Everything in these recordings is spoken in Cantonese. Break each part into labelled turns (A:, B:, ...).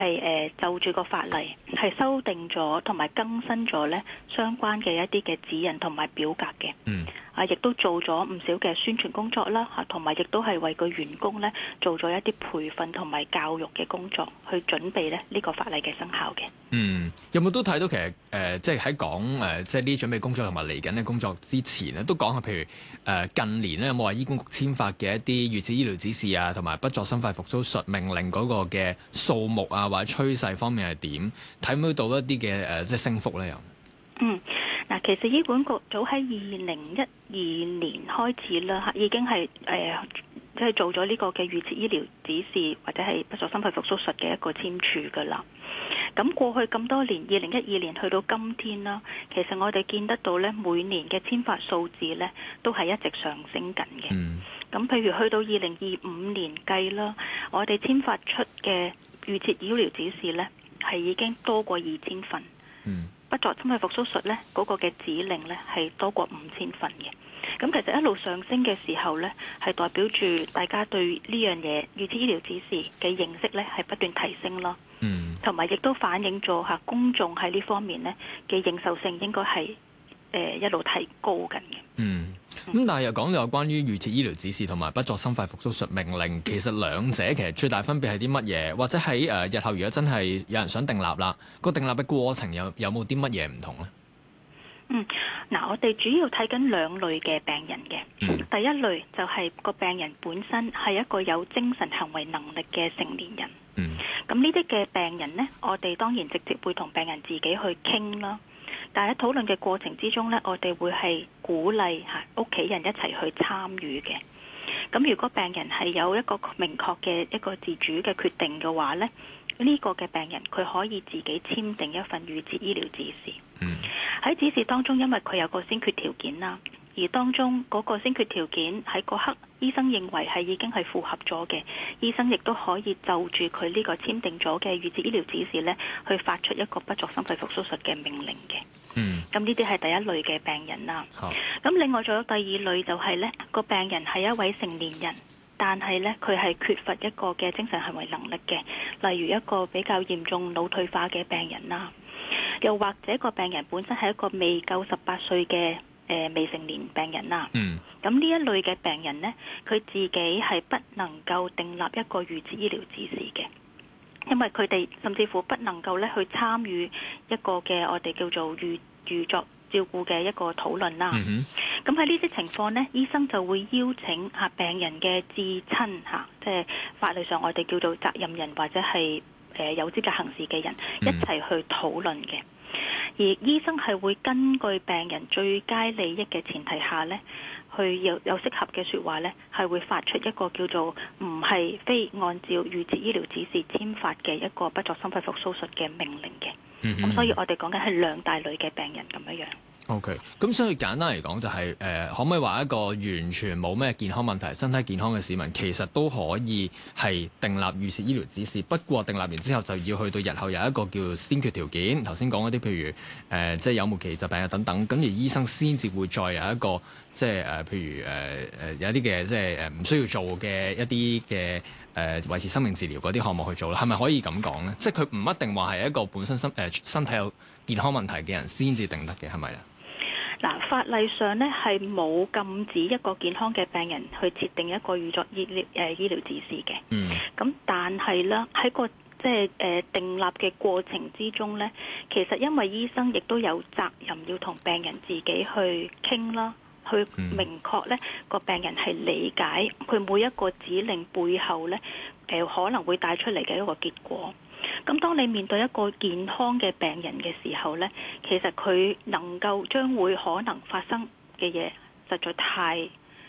A: 係就住個法例係修訂咗同埋更新咗咧相關嘅一啲嘅指引同埋表格嘅。亦都做咗唔少嘅宣傳工作啦，同埋亦都係為個員工咧做咗一啲培訓同埋教育嘅工作，去準備咧呢個法例嘅生效嘅。
B: 有冇都睇到其實即係喺講即係呢啲準備工作同埋嚟緊嘅工作之前咧，都講下譬如近年咧有冇話醫管局簽發嘅一啲預設醫療指示啊，同埋不作心肺復甦術命令嗰個嘅數目啊，或者趨勢方面係點？睇唔睇到一啲嘅即係升幅咧？又
A: 其實醫管局早喺2012年開始啦，已經係即係做咗呢個嘅預設醫療指示或者係不作心肺復甦術嘅一個簽署噶啦。咁過去咁多年，2012年去到今天啦，其實我哋見得到咧，每年嘅簽發數字咧都係一直上升緊嘅。咁譬如去到2025年計啦，我哋簽發出嘅預設醫療指示咧係已經多過2000份。不作心肺復甦術咧嗰個嘅指令咧係多過5000份嘅。咁其實一路上升嘅時候咧，係代表住大家對呢樣嘢預設醫療指示嘅認識咧係不斷提升咯。同埋亦都反映咗公眾喺呢方面咧嘅認受性應該係一路提高緊嘅。
B: 咁但係又講到有關於預設醫療指示同埋不作心肺復甦術命令，其實兩者其實最大分別係啲乜嘢？或者喺日後如果真係有人想訂立啦，個訂立嘅過程有冇啲乜嘢唔同呢？
A: 我哋主要睇緊兩類嘅病人嘅。第一類就係個病人本身係一個有精神行為能力嘅成年人。咁呢啲嘅病人呢，我哋當然直接會同病人自己去傾啦。但係喺討論嘅過程之中呢，我哋會係鼓勵屋企人一齊去參與嘅。咁如果病人係有一個明確嘅一個自主嘅決定嘅話呢，呢個嘅病人佢可以自己簽訂一份預設醫療指示。喺指示當中，因為佢有個先決條件啦，而當中嗰個先決條件喺嗰刻醫生認為係已經係符合咗嘅，醫生亦都可以就住佢呢個簽訂咗嘅預設醫療指示呢，去發出一個不作心肺復甦術嘅命令嘅。咁呢啲係第一類嘅病人啦。咁另外仲有第二類就係呢個病人係一位成年人，但係呢佢係缺乏一個嘅精神行為能力嘅，例如一個比較嚴重腦退化嘅病人啦，又或者個病人本身係一個未夠18歲嘅未成年病人啦。咁呢一類嘅病人呢，佢自己係不能夠訂立一個預設醫療指示嘅，因為佢哋甚至乎不能夠咧去參與一個嘅我哋叫做預作照顧嘅一個討論啦。咁喺呢啲情況呢，醫生就會邀請病人嘅至親即係法律上我哋叫做責任人或者係有資格行事嘅人一齊去討論嘅。而醫生係會根據病人最佳利益嘅前提下呢，去有適合嘅說話呢，係會發出一個叫做唔係非按照預設醫療指示簽發嘅一個不作心肺復甦術嘅命令嘅。咁所以我哋講緊係兩大類嘅病人咁樣樣。
B: OK， 咁所以簡單嚟講就係可唔可以話一個完全冇咩健康問題、身體健康嘅市民，其實都可以係訂立預設醫療指示。不過訂立完之後就要去到日後有一個叫先決條件，頭先講嗰啲譬如即係有末期疾病啊等等，咁而醫生先至會再有一個即係譬如有一啲嘅即係唔需要做嘅一啲嘅維持生命治療嗰啲項目去做啦。係咪可以咁講咧？即係佢唔一定話係一個本身身體有健康問題嘅人先至定得嘅，係咪啊？
A: 法例上呢係冇禁止一個健康嘅病人去設定一個預作醫療指示嘅。咁但係呢喺個即係訂立嘅過程之中呢，其實因為醫生亦都有責任要同病人自己去傾啦，去明確呢個病人係理解佢每一個指令背後呢可能會帶出嚟嘅一個結果。咁當你面對一個健康嘅病人嘅時候呢，其實佢能夠將會可能發生嘅嘢，實在太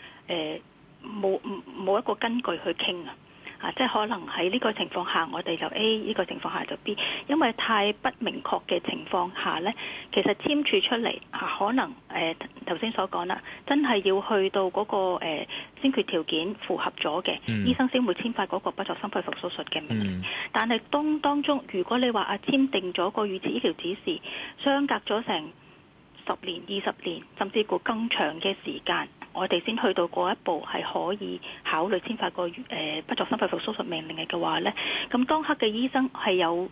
A: 冇一個根據去傾即係可能喺呢個情況下我哋就 A， 呢個情況下就 B， 因為太不明確嘅情況下呢，其實簽署出嚟可能頭先所講啦，真係要去到嗰個先決條件符合咗嘅，醫生先會簽發嗰個不作心肺復甦術嘅命令。但係當中如果你話簽訂咗個預設醫療指示，相隔咗成10年、20年，甚至乎更長嘅時間， 我哋先去到嗰一步係可以考慮簽發個不作心肺復甦術命令嘅話呢，咁當刻嘅醫生係有